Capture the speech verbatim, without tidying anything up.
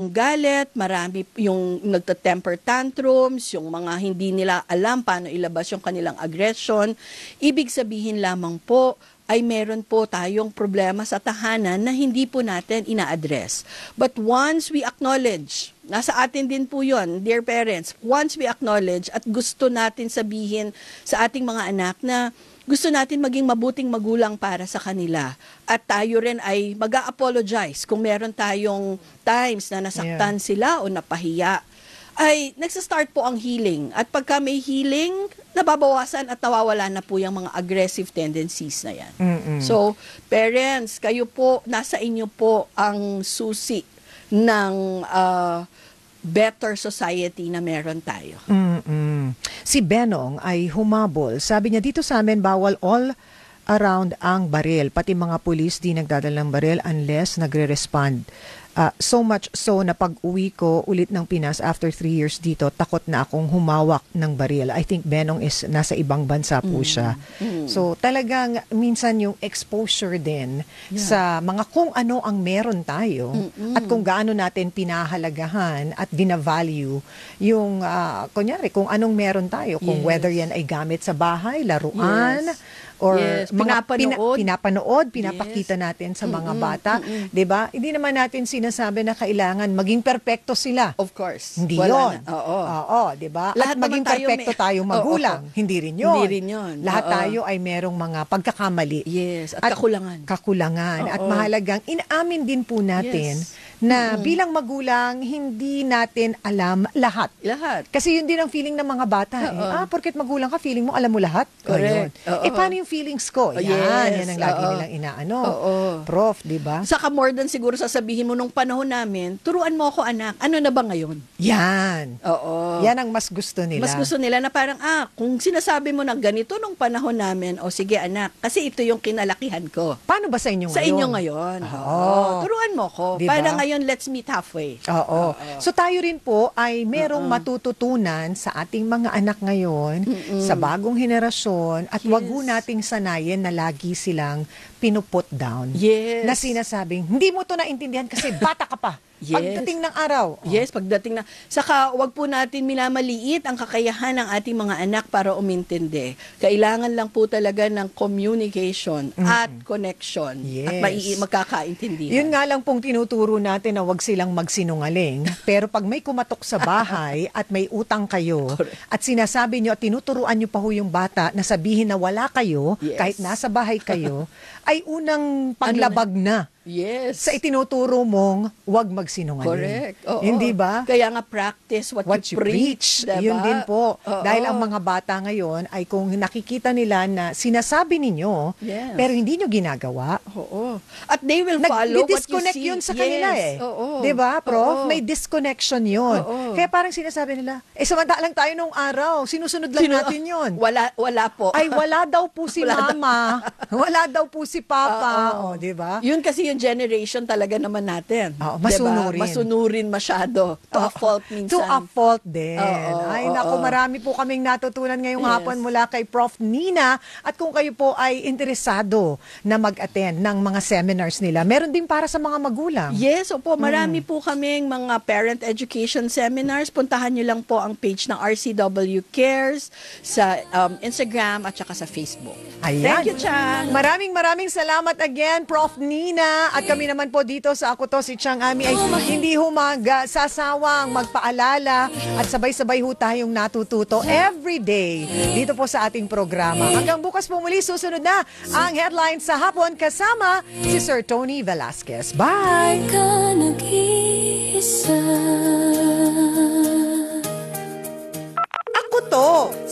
yung galit, marami yung nagta-temper tantrums, yung mga hindi nila alam paano ilabas yung kanilang aggression. Ibig sabihin lamang po ay meron po tayong problema sa tahanan na hindi po natin ina-address. But once we acknowledge, nasa atin din po yun, dear parents, once we acknowledge at gusto natin sabihin sa ating mga anak na gusto natin maging mabuting magulang para sa kanila. At tayo rin ay mag-a-apologize kung meron tayong times na nasaktan yeah. sila o napahiya, ay nagsastart po ang healing. At pagka may healing, nababawasan at nawawala na po yung mga aggressive tendencies na yan. Mm-mm. So, parents, kayo po, nasa inyo po ang susi ng uh, better society na meron tayo. Mm-mm. Si Benong ay humabol. Sabi niya, dito sa amin, bawal all around ang baril. Pati mga pulis di nagdadala ng baril unless nagre-respond. Uh, so much so na pag-uwi ko ulit ng Pinas after three years dito, takot na akong humawak ng baril. I think Benong is nasa ibang bansa po siya. Mm. So talagang minsan yung exposure din yeah. sa mga kung ano ang meron tayo Mm-mm. at kung gaano natin pinahalagahan at binavalue yung, uh, kunyari, kung anong meron tayo. Kung yes. whether yan ay gamit sa bahay, laruan, yes. or yes, mga pinapanood, pina, pinapanood pinapakita yes. natin sa mga mm-mm, bata, mm-mm. 'di ba? Hindi naman natin sinasabi na kailangan maging perpekto sila. Of course. Hindi Wala 'yon. Na. Oo. Oo, 'di ba? At maging tayo perpekto may... tayo magulang, oo, oo. Hindi rin 'yon. Hindi rin 'yon. Lahat oo. tayo ay merong mga pagkakamali. Yes, at, at kakulangan. Kakulangan oo. At mahalagang inaamin din po natin yes. na mm-hmm. bilang magulang hindi natin alam lahat. Lahat. Kasi yun din ang feeling ng mga bata. Eh. Ah, porket magulang ka, feeling mo alam mo lahat? Correct. O, eh, paano yung feelings ko? Yan, yes. yan ang lagi Oo. nilang inaano. Oo. Prof, di ba? Saka more than siguro sasabihin mo nung panahon namin, turuan mo ako anak, ano na ba ngayon? Yan. Oo. Yan ang mas gusto nila. Mas gusto nila na parang, ah, kung sinasabi mo na ganito nung panahon namin, o sige anak, kasi ito yung kinalakihan ko. Paano ba sa inyo ngayon? Sa inyo ngayon. Oo. Oo. Turuan mo ko. Diba? Para ngayon, let's meet halfway. Oo. Oo. So tayo rin po ay merong Oo. matututunan sa ating mga anak ngayon, Mm-mm. sa bagong henerasyon, at yes. wag ho nating sanayin na lagi silang pinuput down. Yes. Na sinasabing, hindi mo to naintindihan kasi bata ka pa. Yes. Pagdating ng araw. Oh. Yes, pagdating na. Saka, wag po natin minamaliit ang kakayahan ng ating mga anak para umintindi. Kailangan lang po talaga ng communication mm-hmm. at connection. Yes. At mai- magkakaintindihan. Yun nga lang pong tinuturo natin na wag silang magsinungaling. Pero pag may kumatok sa bahay at may utang kayo, at sinasabi nyo at tinuturuan nyo pa ho yung bata na sabihin na wala kayo, yes. kahit nasa bahay kayo, ay unang paglabag ano na. Yes. Sa itinuturo mong huwag magsinungaling. Correct. Oo. Hindi ba? Kaya nga practice what, what you, you preach. preach. Diba? Yun din po. Oo. Dahil ang mga bata ngayon ay kung nakikita nila na sinasabi ninyo, yes. pero hindi nyo ginagawa. Oo. At they will follow what you see. Yun sa kanila yes. eh. Oo. Diba, Prof? Oo. May disconnection yun. Oo. Kaya parang sinasabi nila, eh samantalang tayo nung araw, sinusunod lang Sino, natin yun. Wala, wala po. Ay, wala daw po si wala mama. daw. Wala daw po si papa. Oo. O, diba? Yun kasi yung generation talaga naman natin. Oo, masunurin. Diba? Masunurin masyado. To Oo. a fault minsan. To a fault din. Oo, Ay, oo, naku, oo. marami po kaming natutunan ngayong Yes. hapon mula kay Prof Nina. At kung kayo po ay interesado na mag-attend ng mga seminars nila, meron din para sa mga magulang. Yes, opo. Marami hmm. po kaming mga parent education seminars. Puntahan nyo lang po ang page ng R C W Cares sa um, Instagram at saka sa Facebook. Ayan. Thank you, Chang. Maraming maraming salamat again, Prof Nina. At kami naman po dito sa Ako To, si Chang Ami, ay hindi humaga, sasawang magpaalala at sabay-sabay ho tayong natututo every day dito po sa ating programa. Hanggang bukas po muli, susunod na ang headlines sa hapon kasama si Sir Tony Velasquez. Bye!